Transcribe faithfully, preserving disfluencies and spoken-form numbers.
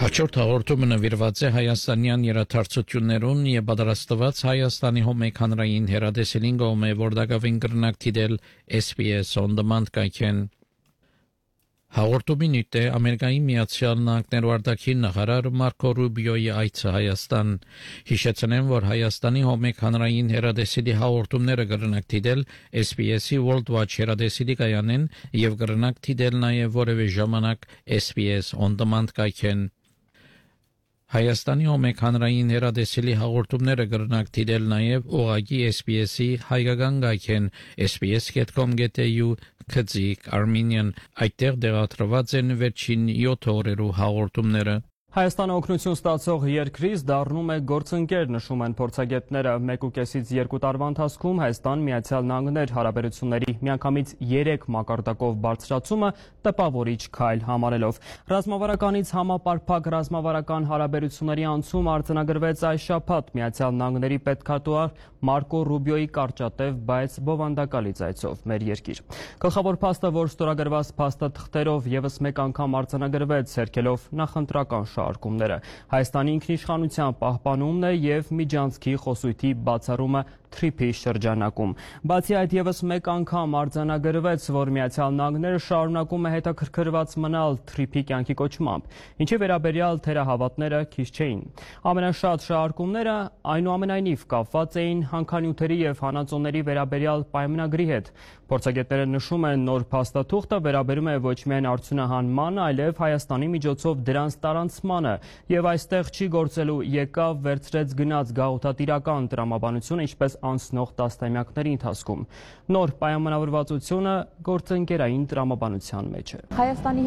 Հաջորդ հաղորդումը նվիրված է հայաստանյան իրադարձություններուն եւ պատրաստված Հայաստանի հոմեկ հանրային հեռադեսիլին գոմե որդակավին կրնակ դիտել S B S on demand կայքեն Հաղորդումին իտե Ամերիկայի Միացյալ Նահանգներու արտաքին նախարար Մարկո Ռուբիոյի այցը Հայաստան հիշեցնեմ, որ Հայաստանի հոմեկ հանրային հեռադեսիլի հաղորդումները կրնակ դիտել S B S-ի World Watch հեռադեսիլի կայանեն եւ կրնակ դիտել նաեւ որևէ ժամանակ S B S on demand կայքեն Հայաստանի հոմեկ հանրային հեռադեսիլի հաղորդումները կրնակ դիտել նաև ուղղակի S B S-ի հայկական կայքեն S B S dot com dot A U քծիկ Armenian այդտեղ դեղատրված են վերջին յոթ օրերու հաղորդումները Հայաստանը օգնություն ստացող երկրից դառնում է գործընկեր, նշում են փորձագետները։ Մեկուկեսից երկու տարվա ընթացքում Հայաստան Միացյալ Նահանգներ հարաբերությունների միանգամից երեք մակարդակով բարձրացումը տպավորիչ քայլ համարելով։ Ռազմավարականից համապարփակ ռազմավարական հարաբերությունների անցում արձանագրվեց այս շաբաթ Միացյալ Նահանգների պետքարտուղար Մարկո Ռուբիոյի կարճատև, բայց բովանդակալի ցայցով մեր երկիր։ Գլխավոր փաստը, որ ստորագրված փաստաթղթերով եւս մեկ անգամ արձանագրվեց, հերքելով նախընտրական շարքումները Հայաստանի ինքնիշխանության պահպանումն է եւ միջանցքի խոսույթի բացառումը Թրիփի շրջանակում։ Բացի այդ եւս մեկ անգամ արձանագրվեց, որ Միացյալ Նահանգները շարունակում է հետաքրքրված մնալ Թրիփի կյանքի կոչմամբ, ինչի վերաբերյալ թերահավատները քիչ չէին։ Ամենաշատ շարքումները այնուամենայնիվ կապված էին հանքանյութերի եւ հանածոների վերաբերյալ պայմանագրի հետ։ Փորձագետները նշում են, նոր փաստաթուղթը վերաբերում է ոչ միայն արդյունահանմանը, այլև Հայաստանի միջոցով դրանց տարանցմանը եւ այստեղ չի գործելու եկավ վերցրեց գնաց գաղութատիրական տրամաբանությունը, ինչպես անցնող տասնամյակների ընթացքում։ Նոր պայմանավորվածությունը գործընկերային տրամաբանության մեջ է։ Հայաստանի